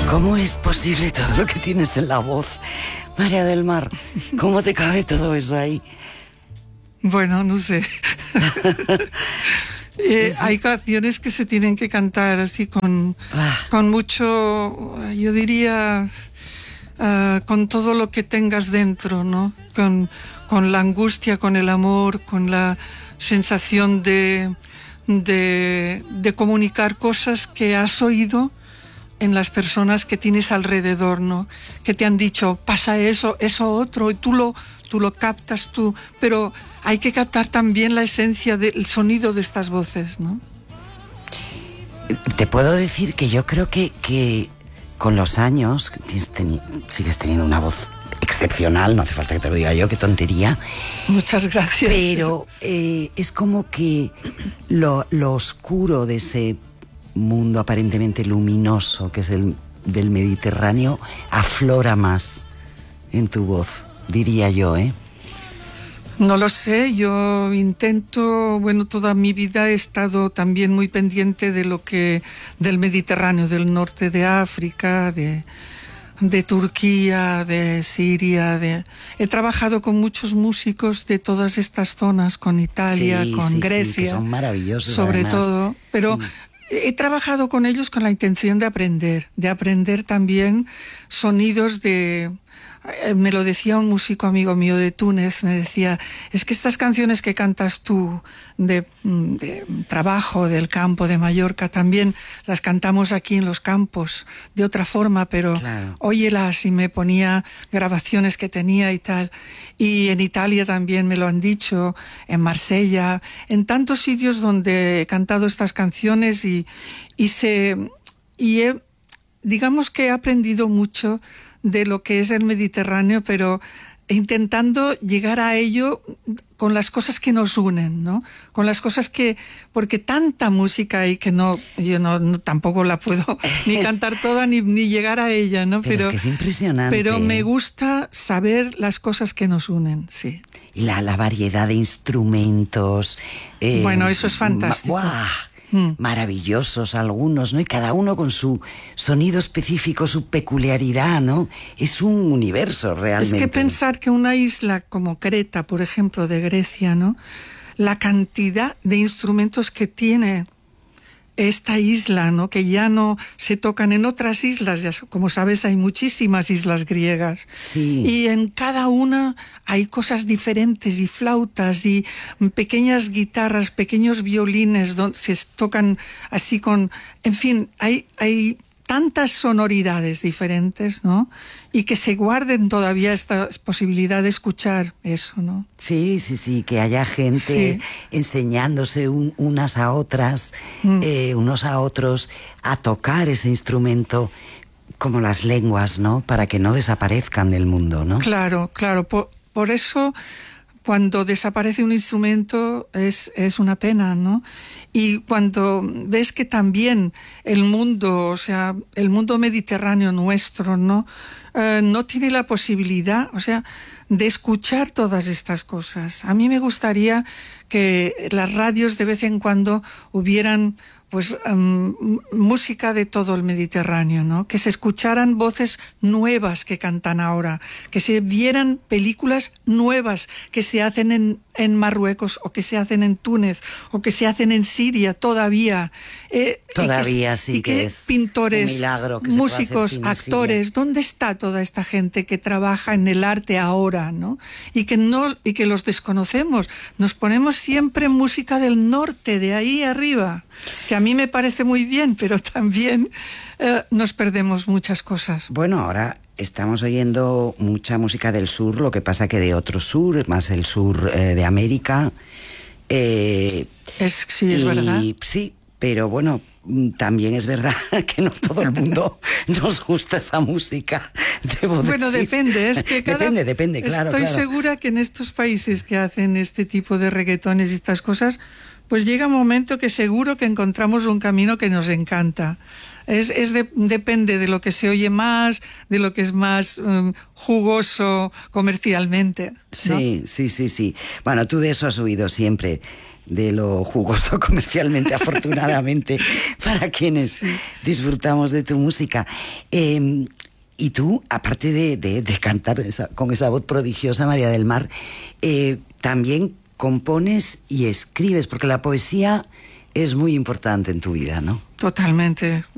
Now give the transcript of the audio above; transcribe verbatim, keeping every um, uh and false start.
¿Cómo es posible todo lo que tienes en la voz, María del Mar? ¿Cómo te cabe todo eso ahí? Bueno, no sé. eh, sí. Hay canciones que se tienen que cantar así con, ah. con mucho, yo diría, uh, con todo lo que tengas dentro, ¿no? Con, con la angustia, con el amor, con la sensación de, de, de comunicar cosas que has oído en las personas que tienes alrededor, ¿no? Que te han dicho, pasa eso, eso otro, y tú lo, tú lo captas tú, pero hay que captar también la esencia del sonido de estas voces, ¿no? Te puedo decir que yo creo que, que con los años tienes teni- sigues teniendo una voz excepcional, no hace falta que te lo diga yo, qué tontería. Muchas gracias. Pero eh, es como que lo, lo oscuro de ese mundo aparentemente luminoso que es el del Mediterráneo aflora más en tu voz, diría yo, ¿eh? No lo sé, yo intento, bueno, toda mi vida he estado también muy pendiente de lo que, del Mediterráneo, del norte de África, de, de Turquía, de Siria, de, he trabajado con muchos músicos de todas estas zonas, con Italia, sí, con sí, Grecia, sí, que son maravillosos sobre además. todo, pero mm. he trabajado con ellos con la intención de aprender, de aprender también sonidos de... Me lo decía un músico amigo mío de Túnez, me decía, es que estas canciones que cantas tú de, de trabajo, del campo, de Mallorca, también las cantamos aquí en los campos, de otra forma, pero claro, óyelas, y me ponía grabaciones que tenía y tal. Y en Italia también me lo han dicho, en Marsella, en tantos sitios donde he cantado estas canciones y, y, se, y he, digamos que he aprendido mucho de lo que es el Mediterráneo, pero intentando llegar a ello con las cosas que nos unen, ¿no? Con las cosas que... Porque tanta música hay que no... Yo no, no tampoco la puedo ni cantar toda ni, ni llegar a ella, ¿no? Pero, pero es que es impresionante. Pero me gusta saber las cosas que nos unen, sí. Y la, la variedad de instrumentos... Eh, bueno, eso es fantástico. ¡Guau! Mm. Maravillosos algunos, ¿no? Y cada uno con su sonido específico, su peculiaridad, ¿no? Es un universo realmente. Es que pensar que una isla como Creta, por ejemplo, de Grecia, ¿no? La cantidad de instrumentos que tiene esta isla, ¿no? Que ya no se tocan en otras islas, ya, como sabes, hay muchísimas islas griegas. Sí. Y en cada una hay cosas diferentes, y flautas, y pequeñas guitarras, pequeños violines, donde se tocan así con... En fin, hay... hay tantas sonoridades diferentes, ¿no? Y que se guarden todavía esta posibilidad de escuchar eso, ¿no? Sí, sí, sí, que haya gente sí. enseñándose un, unas a otras, mm. eh, unos a otros, a tocar ese instrumento como las lenguas, ¿no? Para que no desaparezcan del mundo, ¿no? Claro, claro. Por, por eso, cuando desaparece un instrumento es, es una pena, ¿no? Y cuando ves que también el mundo, o sea, el mundo mediterráneo nuestro, ¿no? Eh, no tiene la posibilidad, o sea, de escuchar todas estas cosas. A mí me gustaría que las radios de vez en cuando hubieran pues um, música de todo el Mediterráneo, ¿no? Que se escucharan voces nuevas que cantan ahora, que se vieran películas nuevas que se hacen en, en Marruecos, o que se hacen en Túnez, o que se hacen en Siria todavía. Eh, todavía que, sí y que, que es pintores, un milagro que músicos, se puede hacer actores, ¿dónde está toda esta gente que trabaja en el arte ahora, ¿no? Y que no, y que los desconocemos. Nos ponemos siempre música del norte, de ahí arriba, que a mí me parece muy bien, pero también eh, nos perdemos muchas cosas. Bueno, ahora estamos oyendo mucha música del sur, lo que pasa que de otro sur, más el sur eh, de América. Eh, es, sí, es y, verdad. Sí, pero bueno, también es verdad que no todo el mundo nos gusta esa música. Debo bueno, decir. depende, es que cada... Depende, depende, claro. Estoy claro. segura que en estos países que hacen este tipo de reggaetones y estas cosas, pues llega un momento que seguro que encontramos un camino que nos encanta. Es, es de, depende de lo que se oye más, de lo que es más um, jugoso comercialmente, ¿no? Sí, sí, sí, sí. Bueno, tú de eso has oído siempre. de lo jugoso comercialmente, afortunadamente, para quienes sí. disfrutamos de tu música. Eh, y tú, aparte de, de, de cantar esa, con esa voz prodigiosa, María del Mar, eh, también compones y escribes, porque la poesía es muy importante en tu vida, ¿no? Totalmente.